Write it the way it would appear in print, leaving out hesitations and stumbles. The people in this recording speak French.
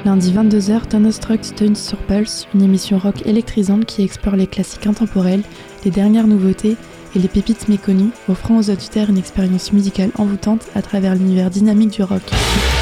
Lundi 22h, Thunderstruck Tunes sur Pulse, une émission rock électrisante qui explore les classiques intemporels, les dernières nouveautés et les pépites méconnues, offrant aux auditeurs une expérience musicale envoûtante à travers l'univers dynamique du rock.